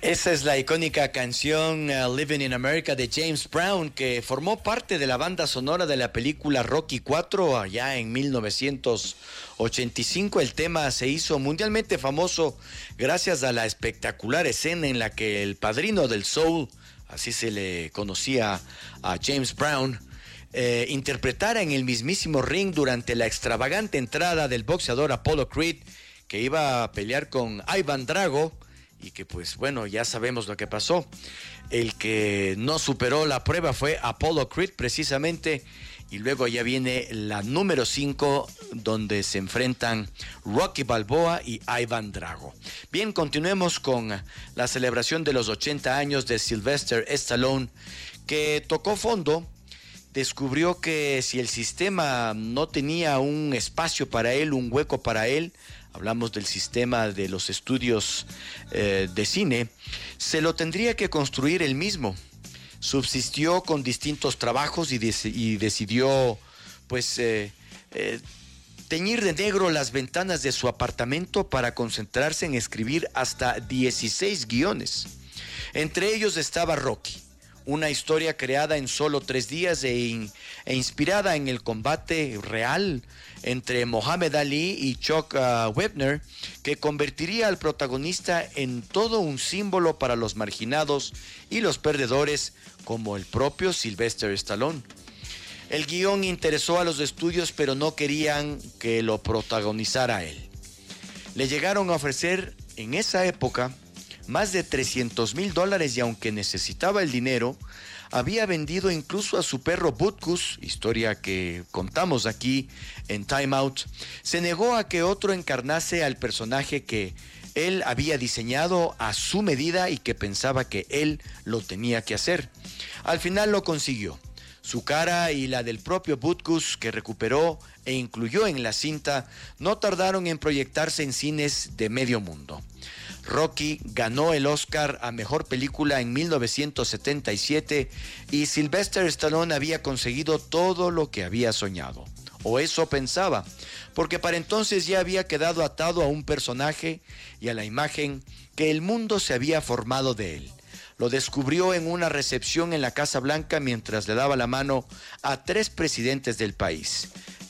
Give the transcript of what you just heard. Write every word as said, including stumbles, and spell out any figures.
Esa es la icónica canción uh, Living in America de James Brown, que formó parte de la banda sonora de la película Rocky cuatro allá en mil novecientos ochenta y cinco. El tema se hizo mundialmente famoso gracias a la espectacular escena en la que el padrino del soul, así se le conocía a James Brown, eh, interpretara en el mismísimo ring durante la extravagante entrada del boxeador Apollo Creed, que iba a pelear con Ivan Drago. Y que pues bueno, ya sabemos lo que pasó. El que no superó la prueba fue Apollo Creed precisamente. Y luego ya viene la número cinco, donde se enfrentan Rocky Balboa y Ivan Drago. Bien, continuemos con la celebración de los ochenta años de Sylvester Stallone, que tocó fondo. Descubrió que si el sistema no tenía un espacio para él, un hueco para él, hablamos del sistema de los estudios eh, de cine, se lo tendría que construir él mismo. Subsistió con distintos trabajos y, de, y decidió pues eh, eh, teñir de negro las ventanas de su apartamento para concentrarse en escribir hasta dieciséis guiones. Entre ellos estaba Rocky, una historia creada en solo tres días e, in, e inspirada en el combate real entre Muhammad Ali y Chuck uh, Wepner, que convertiría al protagonista en todo un símbolo para los marginados y los perdedores, como el propio Sylvester Stallone. El guión interesó a los estudios, pero no querían que lo protagonizara él. Le llegaron a ofrecer en esa época más de trescientos mil dólares y aunque necesitaba el dinero, había vendido incluso a su perro Butkus, historia que contamos aquí en Time Out. Se negó a que otro encarnase al personaje que él había diseñado a su medida y que pensaba que él lo tenía que hacer. Al final lo consiguió. Su cara y la del propio Butkus, que recuperó e incluyó en la cinta, no tardaron en proyectarse en cines de medio mundo. Rocky ganó el Oscar a Mejor Película en mil novecientos setenta y siete y Sylvester Stallone había conseguido todo lo que había soñado. O eso pensaba, porque para entonces ya había quedado atado a un personaje y a la imagen que el mundo se había formado de él. Lo descubrió en una recepción en la Casa Blanca mientras le daba la mano a tres presidentes del país: